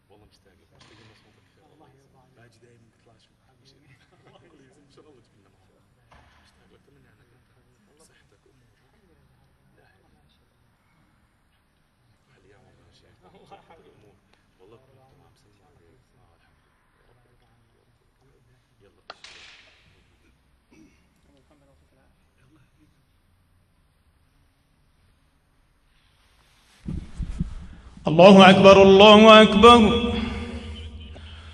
والله مشتاق لك، مشتاق الناس مضيك خير. الله يرضى عليك. باجي دائما تطلعش ان شاء الله تكون مع بعض. مشتاق لك، طمني عنك انت، صحتك امورك. لا حاليا ماشي الامور. والله كله تمام، سلموا عليك. الحمد لله، يا رب يلا الله أكبر الله أكبر.